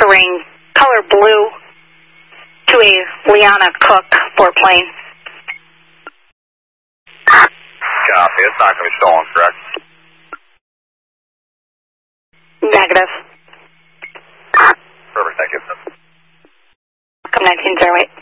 entering color blue to a Liana Cook four-plane. Copy. It's not going to be stolen, correct? Negative. Perfect. Thank you. Welcome 1908.